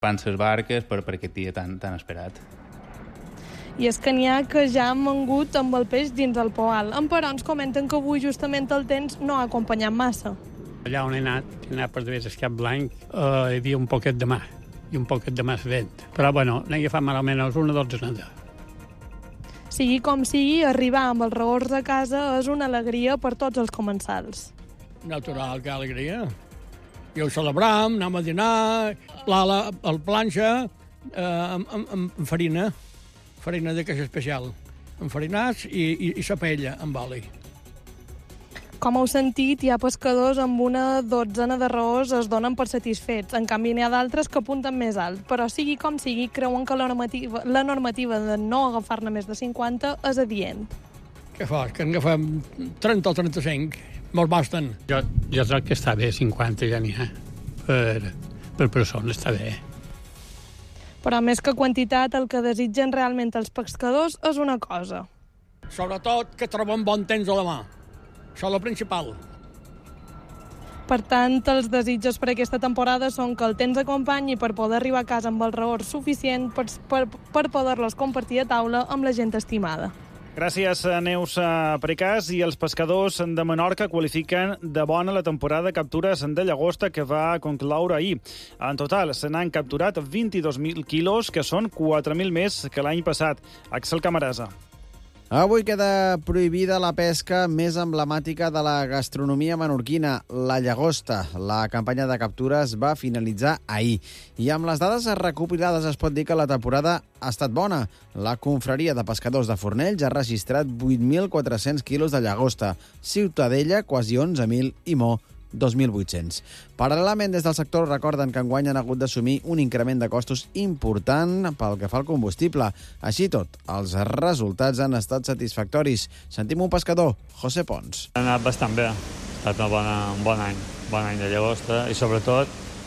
Van ses barques per aquest dia tan esperat. I és que n'hi ha que ja han vengut amb el peix dins el poal. Però ens comenten que avui justament el temps no ha acompanyat massa. Allà on he anat per través del Cap Blanc, hi havia un poquet de mar, i un poquet de més vent. Però, bueno, n'he agafat almenys una dotzena. Sigui com sigui, arribar amb els reors a casa és una alegria per tots els comensals. Natural, que alegria. I ho celebram, anem a dinar, el planxa, amb farina de queixa especial, enfarinats i la paella amb oli. Com heu sentit, hi ha pescadors amb una dotzena de raors es donen per satisfets. En canvi, n'hi ha d'altres que apunten més alt. Però sigui com sigui, creuen que la normativa de no agafar-ne més de 50 és adient. Què fas? Que en agafem 30 o 35. Me'ls basten. Jo crec que està bé, 50 ja n'hi ha. Per persona està bé. Però més que quantitat, el que desitgen realment els pescadors és una cosa. Sobretot que trobem bon temps a la mà. Això és el principal. Per tant, els desitjos per aquesta temporada són que el temps acompanyi per poder arribar a casa amb el reor suficient per poder-los compartir a taula amb la gent estimada. Gràcies, Neus Precàs. I els pescadors de Menorca qualifiquen de bona la temporada de captures de llagosta que va concloure ahir. En total, se n'han capturat 22.000 quilos, que són 4.000 més que l'any passat. Axel Camarasa. Avui queda prohibida la pesca més emblemàtica de la gastronomia menorquina, la llagosta. La campanya de captures va finalitzar ahir. I amb les dades recopilades es pot dir que la temporada ha estat bona. La confraria de pescadors de Fornells ha registrat 8.400 quilos de llagosta, Ciutadella quasi 11.000 i Mo 2.800. Paral·lelament, des del sector recorden que enguany han hagut d'assumir un increment de costos important pel que fa al combustible. Així tot, els resultats han estat satisfactoris. Sentim un pescador, José Pons. Ha anat bastant bé. Ha estat un bon any de llagosta i, sobretot,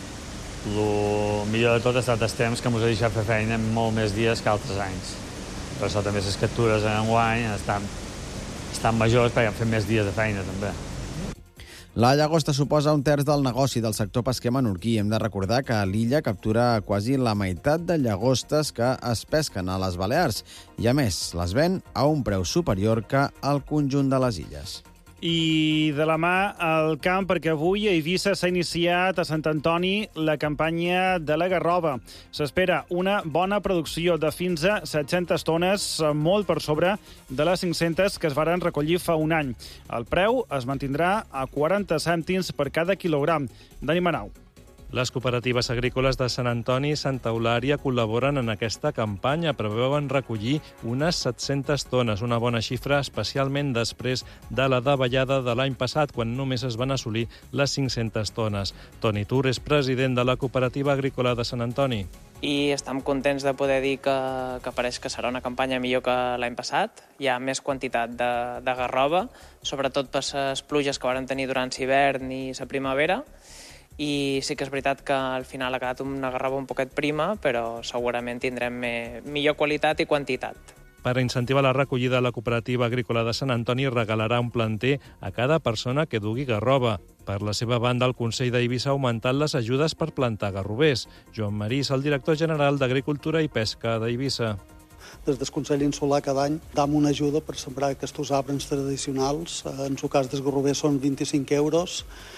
el millor de tot ha estat el temps que ens ha deixat fer feina molt més dies que altres anys. Per això també les captures enguany estan majors perquè han fet més dies de feina, també. La llagosta suposa un terç del negoci del sector pesquer menorquí. Hem de recordar que l'illa captura quasi la meitat de llagostes que es pesquen a les Balears i, a més, les ven a un preu superior que al conjunt de les illes. I de la mà al camp, perquè avui a Eivissa s'ha iniciat a Sant Antoni la campanya de la garrova. S'espera una bona producció de fins a 700 tones, molt per sobre de les 500 que es varen recollir fa un any. El preu es mantindrà a 40 cèntims per cada quilogram. Dani Manau. Les cooperatives agrícoles de Sant Antoni i Santa Eulària col·laboren en aquesta campanya. Preveuen recollir unes 700 tones, una bona xifra, especialment després de la davallada de l'any passat, quan només es van assolir les 500 tones. Toni Tur és president de la cooperativa agrícola de Sant Antoni. I estem contents de poder dir que pareix que serà una campanya millor que l'any passat. Hi ha més quantitat de garrova, sobretot per les pluges que varen tenir durant l'hivern i la primavera. I sí que és veritat que al final ha quedat una garrova un poquet prima, però segurament tindrem millor qualitat i quantitat. Per incentivar la recollida, la cooperativa agrícola de Sant Antoni regalarà un planter a cada persona que dugui garrova. Per la seva banda, el Consell d'Eivissa ha augmentat les ajudes per plantar garrovers. Joan Marís, el director general d'Agricultura i Pesca d'Eivissa. Des del Consell Insular cada any dam una ajuda per sembrar aquests arbres tradicionals. En el cas dels garrovers són 25 euros,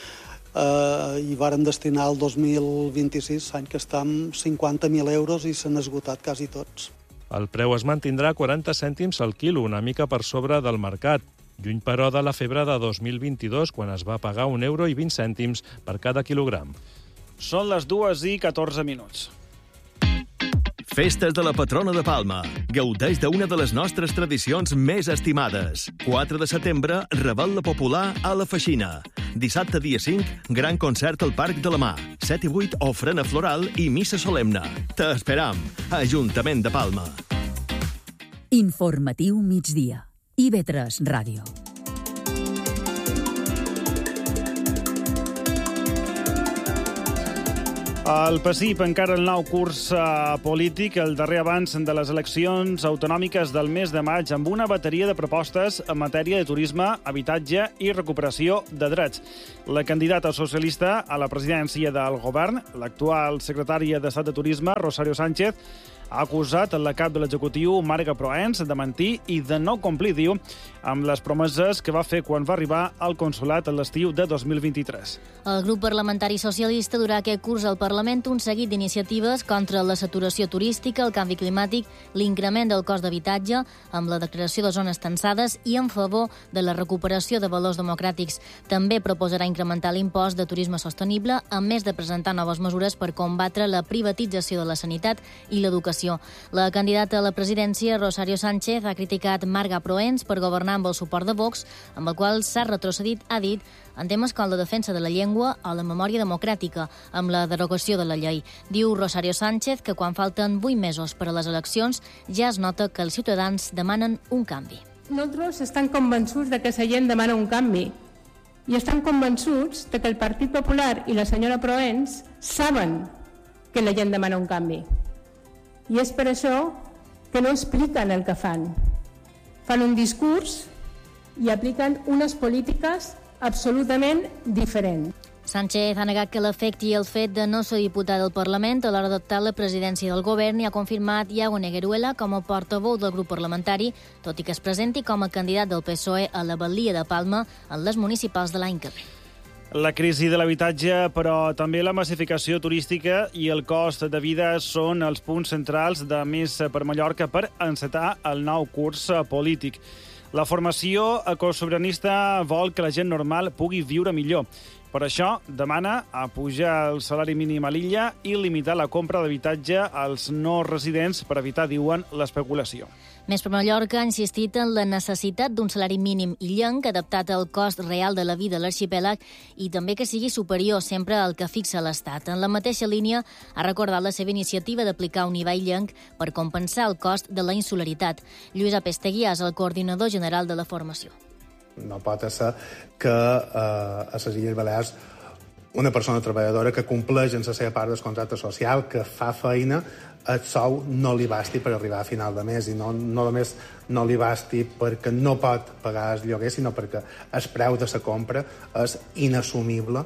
i vàrem destinar el 2026, any que està amb 50.000 euros i s'han esgotat quasi tots. El preu es mantindrà a 40 cèntims al quilo, una mica per sobre del mercat. Lluny, però, de la febre de 2022, quan es va pagar €1,20 per cada quilogram. Són les 2:14. Festes de la patrona de Palma. Gaudeix d'una de les nostres tradicions més estimades. 4 de setembre, Revetlla Popular a la Feixina. Dissabte, dia 5, gran concert al Parc de la Mar. 7 i 8, ofrena floral i missa solemne. T'esperam. Ajuntament de Palma. Informatiu migdia. IB3 Ràdio. El PSIP encara el nou curs polític, el darrer avanç de les eleccions autonòmiques del mes de maig, amb una bateria de propostes en matèria de turisme, habitatge i recuperació de drets. La candidata socialista a la presidència del govern, l'actual secretària d'Estat de Turisme, Rosario Sánchez, ha acusat la cap de l'executiu, Marga Proens, de mentir i de no complir, diu, amb les promeses que va fer quan va arribar al consolat a l'estiu de 2023. El grup parlamentari socialista durà aquest curs al Parlament un seguit d'iniciatives contra la saturació turística, el canvi climàtic, l'increment del cost d'habitatge, amb la declaració de zones tensades i en favor de la recuperació de valors democràtics. També proposarà incrementar l'impost de turisme sostenible, a més de presentar noves mesures per combatre la privatització de la sanitat i l'educació. La candidata a la presidència, Rosario Sánchez, ha criticat Marga Proens per governar amb el suport de Vox, amb el qual s'ha retrocedit, ha dit, en temes com la defensa de la llengua o la memòria democràtica, amb la derogació de la llei. Diu Rosario Sánchez que quan falten 8 mesos per a les eleccions ja es nota que els ciutadans demanen un canvi. Nosaltres estan convençuts de que la gent demana un canvi i estan convençuts de que el Partit Popular i la senyora Proens saben que la gent demana un canvi. I és per això que no expliquen el que fan. Fan un discurs i apliquen unes polítiques absolutament diferents. Sánchez ha negat que l'afecti el fet de no ser diputat del Parlament a l'hora d'adoptar la presidència del govern i ha confirmat Iago Negueruela com a portaveu del grup parlamentari, tot i que es presenti com a candidat del PSOE a la Batllia de Palma en les municipals de l'any que ve. La crisi de l'habitatge, però també la massificació turística i el cost de vida són els punts centrals de Més per Mallorca per encetar el nou curs polític. La formació ecosobiranista vol que la gent normal pugui viure millor. Per això demana apujar el salari mínim a l'illa i limitar la compra d'habitatge als no residents per evitar, diuen, l'especulació. Més per Mallorca ha insistit en la necessitat d'un salari mínim illenc adaptat al cost real de la vida a l'arxipèlag i també que sigui superior sempre al que fixa l'Estat. En la mateixa línia ha recordat la seva iniciativa d'aplicar un IVA illenc per compensar el cost de la insularitat. Lluís Apestegui és el coordinador general de la formació. No pot ser que a les Illes Balears una persona treballadora que compleix en la seva part del contracte social, que fa feina, el sou no li basti per arribar a final de mes i no només no li basti perquè no pot pagar el lloguer, sinó perquè el preu de la compra és inassumible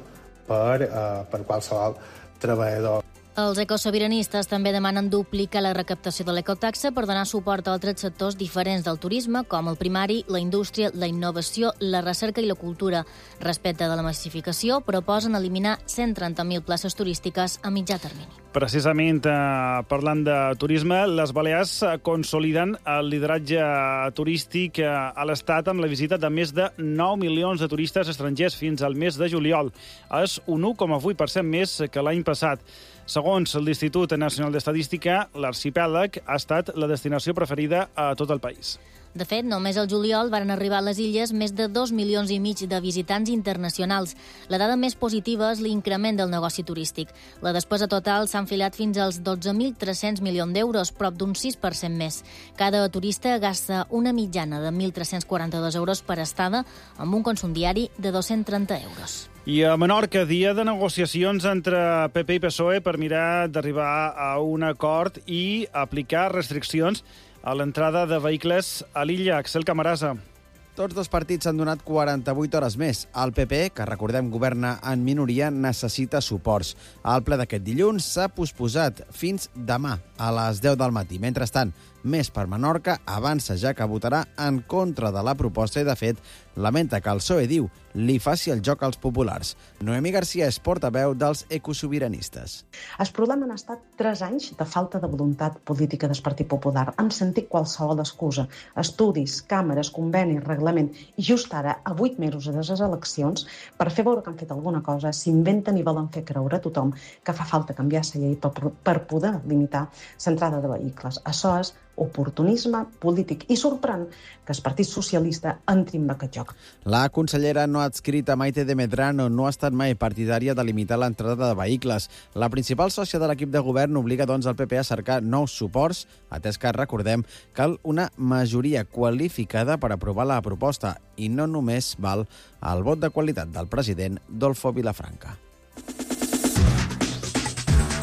per qualsevol treballador. Els ecosobiranistes també demanen duplicar la recaptació de l'ecotaxa per donar suport a altres sectors diferents del turisme, com el primari, la indústria, la innovació, la recerca i la cultura. Respecte de la massificació, proposen eliminar 130.000 places turístiques a mitjà termini. Precisament, parlant de turisme, les Balears consoliden el lideratge turístic a l'Estat amb la visita de més de 9 milions de turistes estrangers fins al mes de juliol. És un 1,8% més que l'any passat. Segons l'Institut Nacional d'Estadística, l'arxipèlag ha estat la destinació preferida a tot el país. De fet, només al juliol van arribar a les illes més de 2,5 milions de visitants internacionals. La dada més positiva és l'increment del negoci turístic. La despesa total s'ha enfilat fins als 12.300 milions d'euros, prop d'un 6% més. Cada turista gasta una mitjana de 1.342 euros per estada, amb un consum diari de 230 euros. I a Menorca, dia de negociacions entre PP i PSOE per mirar d'arribar a un acord i aplicar restriccions a l'entrada de vehicles a l'illa. Axel Camarasa. Tots dos partits han donat 48 hores més. El PP, que recordem governa en minoria, necessita suports. El ple d'aquest dilluns s'ha posposat fins demà a les 10 del matí. Mentrestant, Més per Menorca avança ja que votarà en contra de la proposta i, de fet, lamenta que el PSOE, diu, li faci el joc als populars. Noemí Garcia és portaveu dels ecosobiranistes. El problema han estat 3 anys de falta de voluntat política del Partit Popular. Han sentit qualsevol excusa. Estudis, càmeres, convenis, reglament. I just ara, a 8 mesos de les eleccions, per fer veure que han fet alguna cosa, s'inventen i volen fer creure a tothom que fa falta canviar la llei per poder limitar l'entrada de vehicles. Això és oportunisme polític i sorprèn que el Partit Socialista entri en aquest joc. La consellera no adscrita Maite de Medrano no ha estat mai partidària de limitar l'entrada de vehicles. La principal sòcia de l'equip de govern obliga, doncs, el PP a cercar nous suports, atès que, recordem, cal una majoria qualificada per aprovar la proposta i no només val el vot de qualitat del president Dolfo Vilafranca.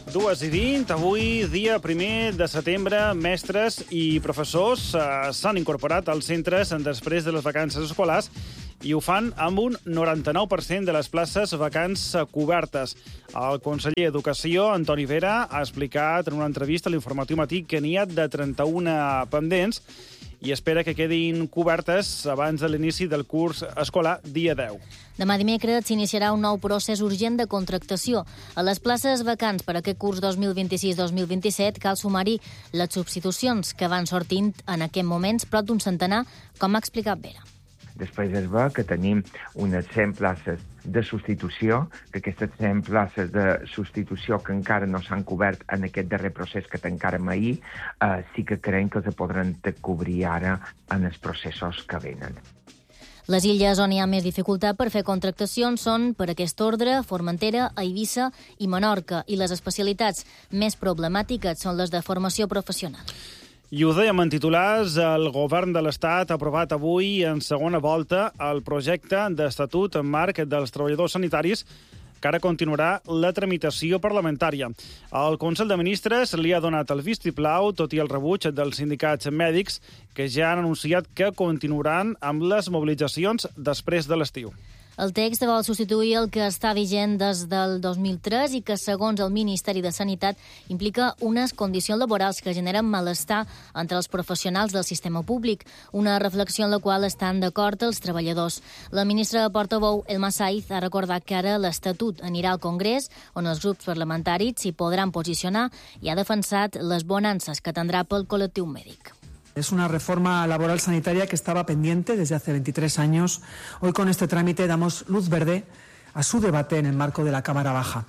2:20, avui, dia 1 de setembre, mestres i professors s'han incorporat als centres després de les vacances escolars i ho fan amb un 99% de les places vacants cobertes. El conseller d'Educació, Antoni Vera, ha explicat en una entrevista a l'Informatiu Matí que n'hi ha de 31 pendents i espera que quedin cobertes abans de l'inici del curs escolar dia 10. Demà dimecres s'iniciarà un nou procés urgent de contractació. A les places vacants per aquest curs 2026-2027 cal sumar-hi les substitucions que van sortint en aquest moments prop d'un centenar, com ha explicat Vera. Després es ve que tenim unes 100 places de substitució, que aquestes 100 places de substitució que encara no s'han cobert en aquest darrer procés que tancàrem ahir, sí que creiem que els podran cobrir ara en els processos que venen. Les illes on hi ha més dificultat per fer contractacions són, per aquest ordre, Formentera, Eivissa i Menorca, i les especialitats més problemàtiques són les de formació professional. I ho dèiem en titulars, el govern de l'Estat ha aprovat avui en segona volta el projecte d'estatut en marc dels treballadors sanitaris que ara continuarà la tramitació parlamentària. El Consell de Ministres li ha donat el vistiplau, tot i el rebuig dels sindicats mèdics, que ja han anunciat que continuaran amb les mobilitzacions després de l'estiu. El text vol substituir el que està vigent des del 2003 i que, segons el Ministeri de Sanitat, implica unes condicions laborals que generen malestar entre els professionals del sistema públic, una reflexió en la qual estan d'acord els treballadors. La ministra portaveu, Elma Saiz, ha recordat que ara l'Estatut anirà al Congrés, on els grups parlamentaris s'hi podran posicionar, i ha defensat les bonances que tindrà pel col·lectiu mèdic. Es una reforma laboral sanitaria que estaba pendiente desde hace 23 años. Hoy con este trámite damos luz verde a su debate en el marco de la Cámara Baja.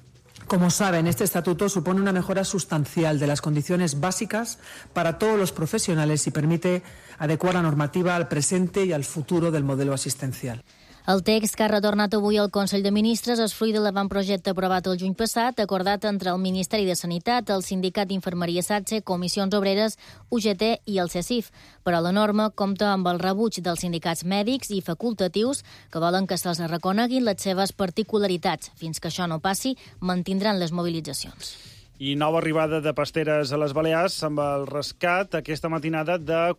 Como saben, este estatuto supone una mejora sustancial de las condiciones básicas para todos los profesionales y permite adecuar la normativa al presente y al futuro del modelo asistencial. El text que ha retornat avui al Consell de Ministres és fruit de l'avantprojecte aprovat el juny passat, acordat entre el Ministeri de Sanitat, el Sindicat d'Infermeria SATSE, Comissions Obreres, UGT i el CECIF. Però la norma compta amb el rebuig dels sindicats mèdics i facultatius que volen que se'ls reconeguin les seves particularitats. Fins que això no passi, mantindran les mobilitzacions. I nova arribada de pasteres a les Balears amb el rescat aquesta matinada de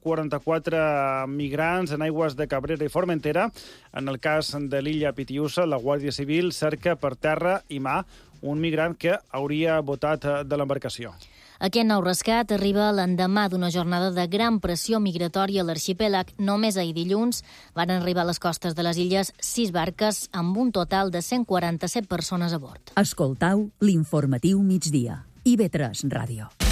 44 migrants en aigües de Cabrera i Formentera. En el cas de l'illa Pitiusa, la Guàrdia Civil cerca per terra i mar un migrant que hauria botat de l'embarcació. Aquest nou rescat arriba l'endemà d'una jornada de gran pressió migratòria a l'arxipèlag. Només ahir dilluns van arribar a les costes de les illes 6 barques amb un total de 147 persones a bord. Escoltau l'informatiu migdia. IB3 Ràdio.